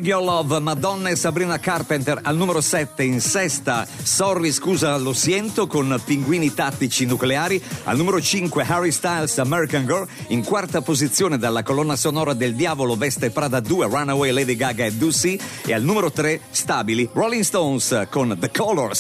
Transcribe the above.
Beg Your Love, Madonna e Sabrina Carpenter al numero 7. In sesta Sorry scusa lo siento con Pinguini tattici nucleari. Al numero 5 Harry Styles, American Girl. In quarta posizione dalla colonna sonora del Diavolo veste Prada 2, Runaway, Lady Gaga e Ducey. E al numero 3 stabili Rolling Stones con The Colors.